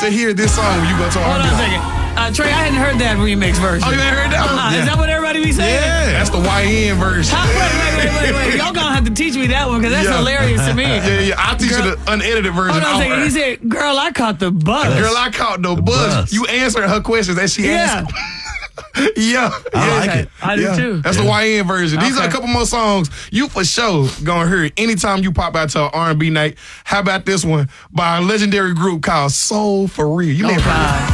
to hear this song when you go to Hold on a second. Trey, I hadn't heard that remix version. Oh, you ain't heard that one? Is that what everybody be saying? Yeah. That's the YN version. Wait. Y'all gonna have to teach me that one because that's hilarious to me. Yeah. I'll teach you the unedited version. Hold on a second. He said, girl, I caught the bus. Girl, I caught the bus. You answered her questions that she asked. Yeah. I like it. I do too. That's the YN version. These are a couple more songs you for sure gonna hear it anytime you pop out to an R&B night. How about this one by a legendary group called Soul For Real? You may have heard it.